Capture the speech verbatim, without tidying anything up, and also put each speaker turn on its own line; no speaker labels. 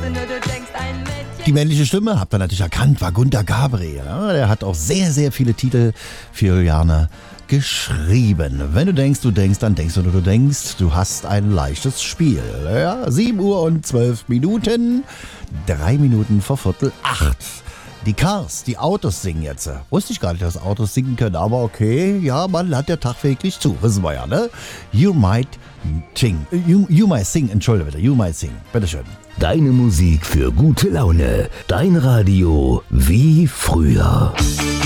Die männliche Stimme, habt ihr natürlich erkannt, war Gunter Gabriel. Ja, der hat auch sehr, sehr viele Titel für Juliane geschrieben. Wenn du denkst, du denkst, dann denkst du nur, du denkst. Du hast ein leichtes Spiel. Ja, sieben Uhr und zwölf Minuten. Drei Minuten vor Viertel acht. Die Cars, die Autos singen jetzt. Wusste ich gar nicht, dass Autos singen können, aber okay, ja, man hat der Tag wirklich zu, wissen wir ja, ne? You might sing, you, you might sing, entschuldige bitte, you might sing, bitteschön.
Deine Musik für gute Laune, dein Radio wie früher.